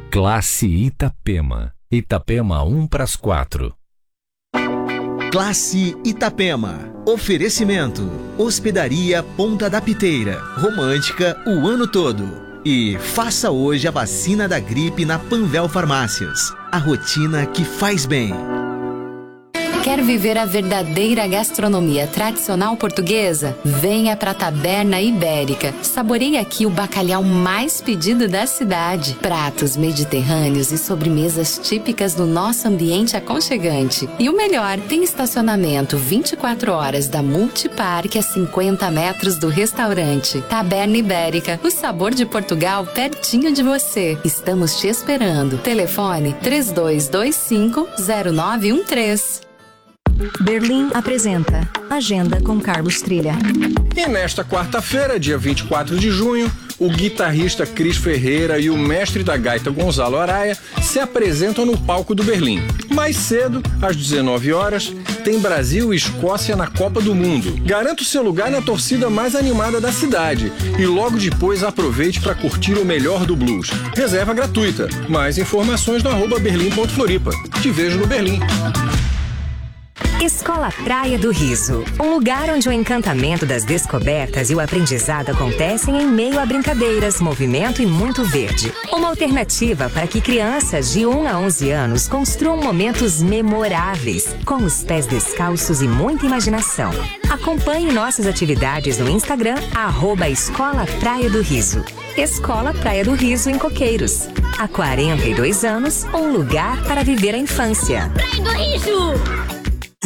Classe Itapema. Itapema 1:4. Classe Itapema. Oferecimento. Hospedaria Ponta da Piteira. Romântica o ano todo. E faça hoje a vacina da gripe na Panvel Farmácias. A rotina que faz bem. Quer viver a verdadeira gastronomia tradicional portuguesa? Venha para a Taberna Ibérica. Saboreie aqui o bacalhau mais pedido da cidade. Pratos mediterrâneos e sobremesas típicas do nosso ambiente aconchegante. E o melhor, tem estacionamento 24 horas da Multiparque a 50 metros do restaurante. Taberna Ibérica, o sabor de Portugal pertinho de você. Estamos te esperando. Telefone 3225-0913. Berlim apresenta Agenda com Carlos Trilha. E nesta quarta-feira, dia 24 de junho, o guitarrista Cris Ferreira e o mestre da gaita Gonzalo Araya se apresentam no palco do Berlim. Mais cedo, às 19 horas, tem Brasil e Escócia na Copa do Mundo. Garanta o seu lugar na torcida mais animada da cidade e logo depois aproveite para curtir o melhor do blues. Reserva gratuita. Mais informações no @berlim.floripa. Te vejo no Berlim. Escola Praia do Riso, um lugar onde o encantamento das descobertas e o aprendizado acontecem em meio a brincadeiras, movimento e muito verde. Uma alternativa para que crianças de 1 a 11 anos construam momentos memoráveis, com os pés descalços e muita imaginação. Acompanhe nossas atividades no Instagram, @Escola Praia do Riso. Escola Praia do Riso em Coqueiros. Há 42 anos, um lugar para viver a infância. Praia do Riso!